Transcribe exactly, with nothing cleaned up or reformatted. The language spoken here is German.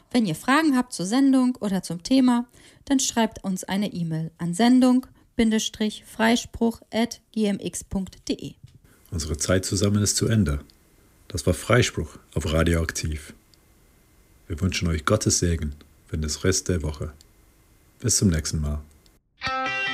Wenn ihr Fragen habt zur Sendung oder zum Thema, dann schreibt uns eine E-Mail an sendung-freispruch at gmx punkt de. Unsere Zeit zusammen ist zu Ende. Das war Freispruch auf Radioaktiv. Wir wünschen euch Gottes Segen für den Rest der Woche. Bis zum nächsten Mal.